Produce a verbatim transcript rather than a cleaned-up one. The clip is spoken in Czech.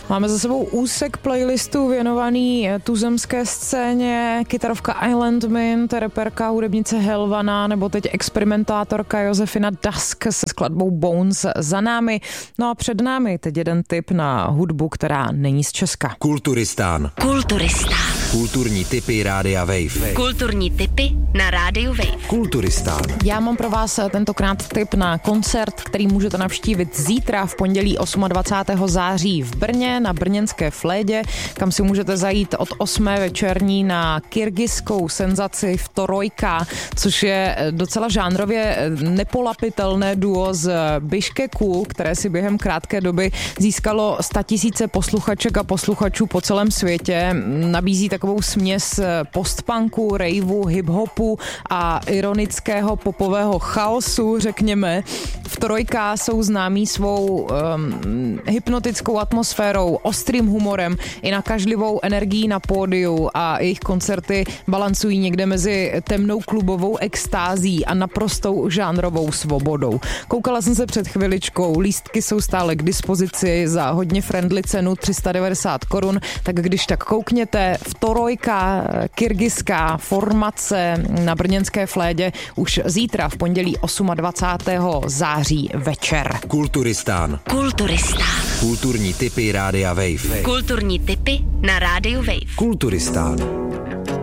Máme za sebou úsek playlistu věnovaný tuzemské scéně, kytarovka Island Mint, reperka hudebnice Helvana nebo teď experimentátorka Josefina Dusk se skladbou Bones za námi. No a před námi teď jeden tip na hudbu, která není z Česka. Kulturistán. Kulturistán. Kulturní tipy Rádia Wave. Kulturní tipy na Rádiu Wave. Kulturistán. Já mám pro vás tentokrát tip na koncert, který můžete navštívit zítra v pondělí dvacátého osmého září v Brně na brněnské Flédě, kam si můžete zajít od osmé večerní na kyrgyzskou senzaci Vtorojka, což je docela žánrově nepolapitelné duo z Biškeku, které si během krátké doby získalo statisíce posluchaček a posluchačů po celém světě. Nabízí takovou směs postpunku, raveu, hiphopu a ironického popového chaosu, řekněme. Vtorojka jsou známí svou um, hypnotickou atmosférou, ostrým humorem i nakažlivou energií na pódiu a jejich koncerty balancují někde mezi temnou klubovou extází a naprostou žánrovou svobodou. Koukala jsem se před chviličkou, lístky jsou stále k dispozici za hodně friendly cenu tři sta devadesát korun, tak když tak koukněte. Vtorojka, kyrgyzská formace na brněnské Flédě už zítra v pondělí dvacátého osmého září večer. Kulturistán. Kulturistán. Kulturní tipy Rádia Wave. Kulturní tipy na Rádiu Wave. Kulturistán.